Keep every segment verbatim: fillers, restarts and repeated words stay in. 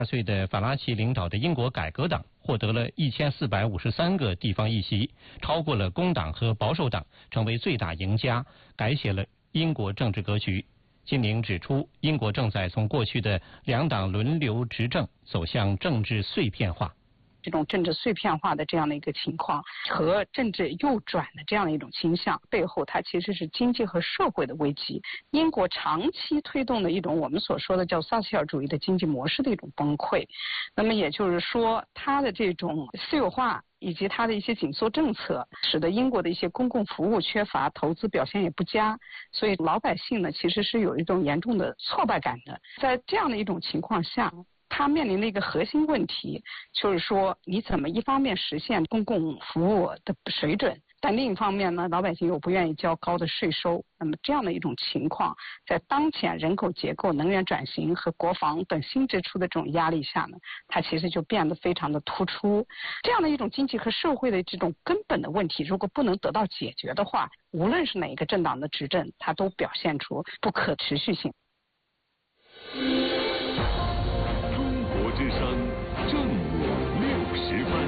二岁的法拉奇领导的英国改革党获得了一千四百五十三个地方议席，超过了工党和保守党，成为最大赢家，改写了英国政治格局。金明指出，英国正在从过去的两党轮流执政走向政治碎片化。 这种政治碎片化的这样的一个情况和政治右转的这样的一种倾向背后，它其实是经济和社会的危机。英国长期推动的一种我们所说的叫撒切尔主义的经济模式的一种崩溃。那么也就是说，它的这种私有化以及它的一些紧缩政策，使得英国的一些公共服务缺乏，投资表现也不佳，所以老百姓呢其实是有一种严重的挫败感的。在这样的一种情况下，他面临的一个核心问题就是说，你怎么一方面实现公共服务的水准，但另一方面呢，老百姓又不愿意交高的税收。那么这样的一种情况，在当前人口结构、能源转型和国防等新支出的这种压力下呢，它其实就变得非常的突出。这样的一种经济和社会的这种根本的问题，如果不能得到解决的话，无论是哪一个政党的执政，它都表现出不可持续性。 之声正午六十分，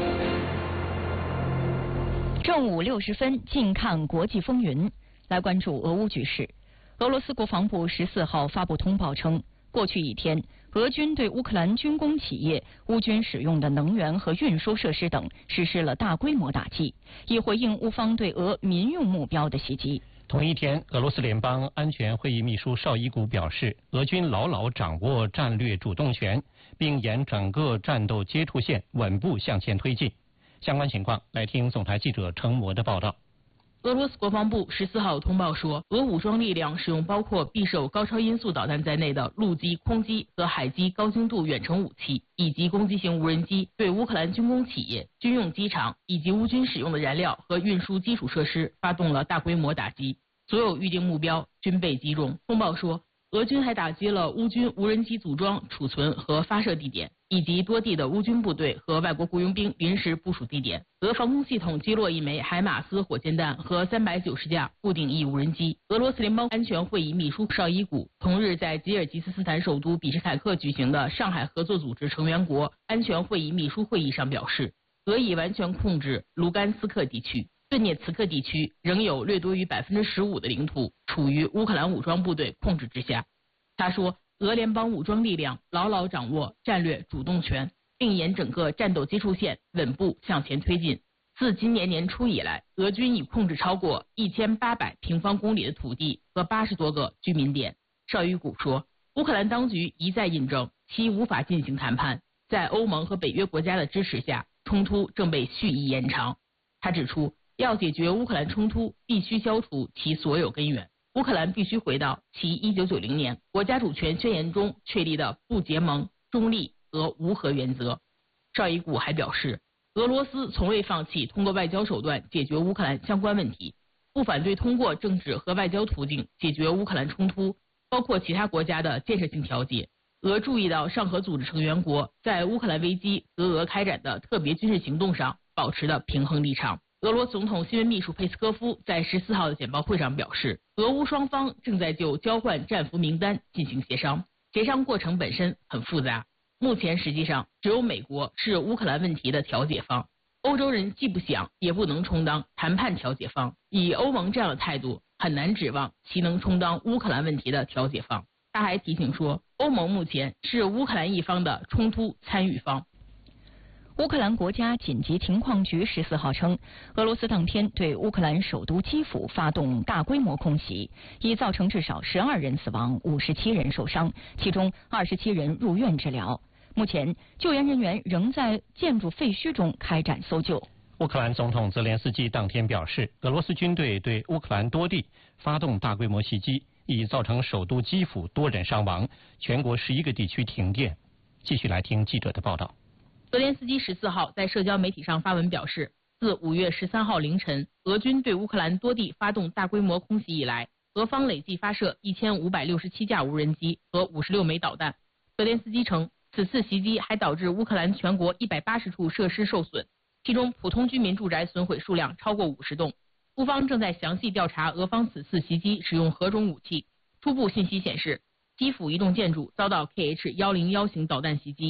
正午六十分，近看国际风云，来关注俄乌局势。俄罗斯国防部十四号发布通报称，过去一天，俄军对乌克兰军工企业、乌军使用的能源和运输设施等实施了大规模打击，以回应乌方对俄民用目标的袭击。 同一天，俄罗斯联邦安全会议秘书绍伊古表示，俄军牢牢掌握战略主动权，并沿整个战斗接触线稳步向前推进。相关情况，来听总台记者程模的报道。 俄罗斯国防部十四号通报说，俄武装力量使用包括匕首高超音速导弹在内的陆基、空基和海基高精度远程武器，以及攻击型无人机，对乌克兰军工企业、军用机场以及乌军使用的燃料和运输基础设施发动了大规模打击，所有预定目标均被击中。通报说，俄军还打击了乌军无人机组装、储存和发射地点，以及多地的乌军部队和外国雇佣兵临时部署地点。俄防空系统击落一枚海马斯火箭弹和三百九十架固定翼无人机。俄罗斯联邦安全会议秘书绍伊古同日在吉尔吉斯斯坦首都比什凯克举行的上海合作组织成员国安全会议秘书会议上表示，俄已完全控制卢甘斯克地区。顿涅茨克地区仍有略多于百分之十五的领土处于乌克兰武装部队控制之下。他说，俄联邦武装力量牢牢掌握战略主动权，并沿整个战斗接触线稳步向前推进。自今年年初以来，俄军已控制超过一千八百平方公里的土地和八十多个居民点。绍伊古说，乌克兰当局一再印证其无法进行谈判，在欧盟和北约国家的支持下，冲突正被蓄意延长。他指出，要解决乌克兰冲突，必须消除其所有根源。乌克兰必须回到其一九九零年国家主权宣言中确立的不结盟、中立和无核原则。绍伊古还表示，俄罗斯从未放弃通过外交手段解决乌克兰相关问题，不反对通过政治和外交途径解决乌克兰冲突，包括其他国家的建设性调解。俄注意到上合组织成员国在乌克兰危机和俄开展的特别军事行动上保持的平衡立场。俄罗斯总统新闻秘书佩斯科夫在十四号的简报会上表示，俄乌双方正在就交换战俘名单进行协商，协商过程本身很复杂。目前实际上只有美国是乌克兰问题的调解方，欧洲人既不想也不能充当谈判调解方，以欧盟这样的态度，很难指望其能充当乌克兰问题的调解方。他还提醒说，欧盟目前是乌克兰一方的冲突参与方。 乌克兰国家紧急情况局十四号称，俄罗斯当天对乌克兰首都基辅发动大规模空袭，已造成至少十二人死亡、五十七人受伤，其中二十七人入院治疗。目前，救援人员仍在建筑废墟中开展搜救。 乌克兰总统泽连斯基当天表示，俄罗斯军队对乌克兰多地发动大规模袭击，已造成首都基辅多人伤亡，全国十一个地区停电。继续来听记者的报道。 泽连斯基十四号在社交媒体上发文表示，自五月十三号凌晨俄军对乌克兰多地发动大规模空袭以来，俄方累计发射一千五百六十七架无人机和五十六枚导弹。泽连斯基称，此次袭击还导致乌克兰全国一百八十处设施受损，其中普通居民住宅损毁数量超过五十栋。乌方正在详细调查俄方此次袭击使用何种武器。初步信息显示， 基辅一栋建筑遭到 K H 一零一型导弹袭击。